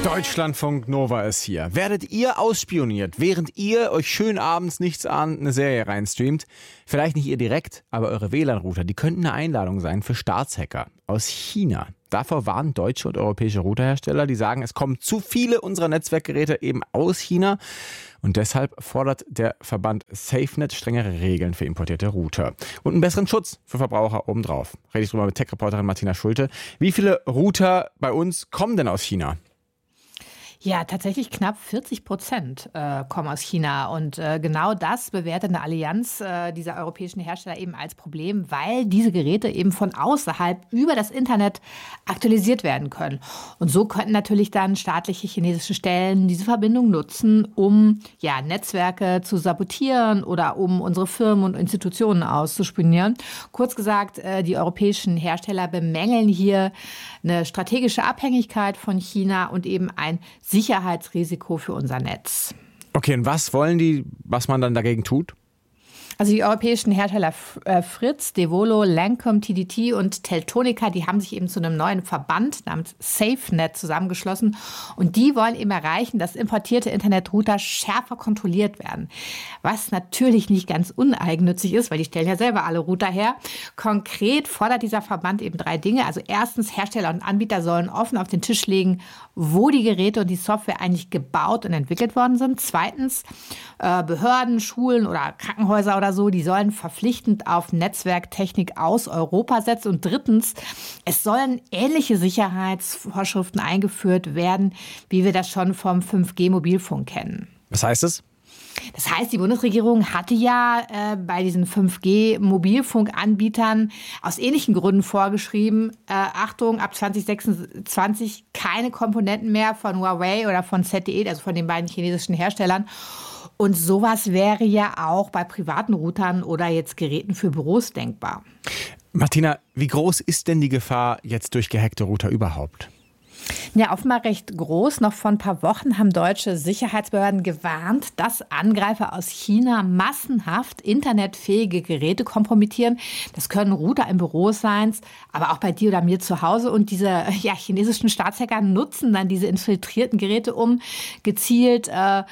Deutschlandfunk Nova ist hier. Werdet ihr ausspioniert, während ihr euch schön abends nichts ahnend eine Serie reinstreamt? Vielleicht nicht ihr direkt, aber eure WLAN-Router, die könnten eine Einladung sein für Staatshacker aus China. Davor warnen deutsche und europäische Routerhersteller, die sagen, es kommen zu viele unserer Netzwerkgeräte eben aus China. Und deshalb fordert der Verband SafeNet strengere Regeln für importierte Router. Und einen besseren Schutz für Verbraucher obendrauf. Rede ich drüber mit Tech-Reporterin Martina Schulte. Wie viele Router bei uns kommen denn aus China? Ja, tatsächlich knapp 40% kommen aus China. Und genau das bewertet eine Allianz dieser europäischen Hersteller eben als Problem, weil diese Geräte eben von außerhalb über das Internet aktualisiert werden können. Und so könnten natürlich dann staatliche chinesische Stellen diese Verbindung nutzen, um Netzwerke zu sabotieren oder um unsere Firmen und Institutionen auszuspionieren. Kurz gesagt, die europäischen Hersteller bemängeln hier eine strategische Abhängigkeit von China und eben ein Sicherheitsrisiko für unser Netz. Okay, und was wollen die, was man dann dagegen tut? Also die europäischen Hersteller Fritz, Devolo, Lancome, TDT und Teltonika, die haben sich eben zu einem neuen Verband namens SafeNet zusammengeschlossen. Und die wollen eben erreichen, dass importierte Internetrouter schärfer kontrolliert werden. Was natürlich nicht ganz uneigennützig ist, weil die stellen ja selber alle Router her. Konkret fordert dieser Verband eben 3 Dinge. Also erstens, Hersteller und Anbieter sollen offen auf den Tisch legen, wo die Geräte und die Software eigentlich gebaut und entwickelt worden sind. Zweitens, Behörden, Schulen oder Krankenhäuser oder so, die sollen verpflichtend auf Netzwerktechnik aus Europa setzen. Und drittens, es sollen ähnliche Sicherheitsvorschriften eingeführt werden, wie wir das schon vom 5G-Mobilfunk kennen. Was heißt es? Das heißt, die Bundesregierung hatte ja bei diesen 5G-Mobilfunkanbietern aus ähnlichen Gründen vorgeschrieben, Achtung, ab 2026 keine Komponenten mehr von Huawei oder von ZTE, also von den beiden chinesischen Herstellern. Und sowas wäre ja auch bei privaten Routern oder jetzt Geräten für Büros denkbar. Martina, wie groß ist denn die Gefahr jetzt durch gehackte Router überhaupt? Ja, offenbar recht groß. Noch vor ein paar Wochen haben deutsche Sicherheitsbehörden gewarnt, dass Angreifer aus China massenhaft internetfähige Geräte kompromittieren. Das können Router in Büros sein, aber auch bei dir oder mir zu Hause. Und diese chinesischen Staatshacker nutzen dann diese infiltrierten Geräte, um gezielt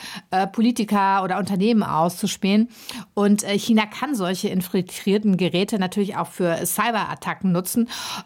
Politiker oder Unternehmen auszuspähen. Und China kann solche infiltrierten Geräte natürlich auch für Cyberattacken nutzen.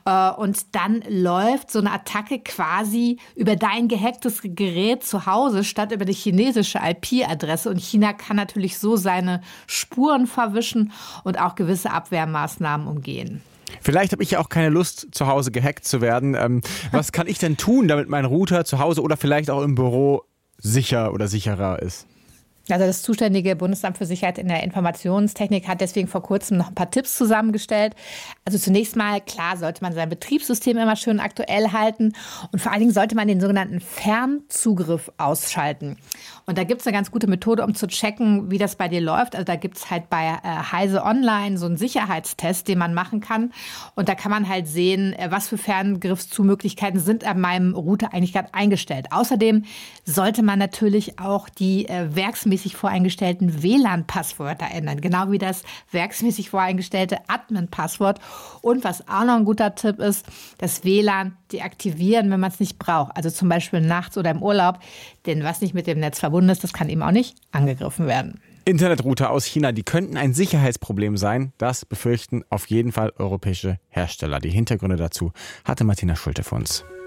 Und dann läuft so eine Attacke quasi über dein gehacktes Gerät zu Hause statt über die chinesische IP-Adresse. Und China kann natürlich so seine Spuren verwischen und auch gewisse Abwehrmaßnahmen umgehen. Vielleicht habe ich ja auch keine Lust, zu Hause gehackt zu werden. Was kann ich denn tun, damit mein Router zu Hause oder vielleicht auch im Büro sicher oder sicherer ist? Also das zuständige Bundesamt für Sicherheit in der Informationstechnik hat deswegen vor kurzem noch ein paar Tipps zusammengestellt. Also zunächst mal, klar, sollte man sein Betriebssystem immer schön aktuell halten und vor allen Dingen sollte man den sogenannten Fernzugriff ausschalten. Und da gibt es eine ganz gute Methode, um zu checken, wie das bei dir läuft. Also da gibt es halt bei Heise Online so einen Sicherheitstest, den man machen kann. Und da kann man halt sehen, was für Ferngriffszumöglichkeiten sind an meinem Router eigentlich gerade eingestellt. Außerdem sollte man natürlich auch die werksmäßig voreingestellten WLAN-Passwörter ändern. Genau wie das werksmäßig voreingestellte Admin-Passwort. Und was auch noch ein guter Tipp ist, das WLAN deaktivieren, wenn man es nicht braucht. Also zum Beispiel nachts oder im Urlaub. Denn was nicht mit dem Netz verbunden ist, das kann eben auch nicht angegriffen werden. Internetrouter aus China, die könnten ein Sicherheitsproblem sein. Das befürchten auf jeden Fall europäische Hersteller. Die Hintergründe dazu hatte Martina Schulte für uns.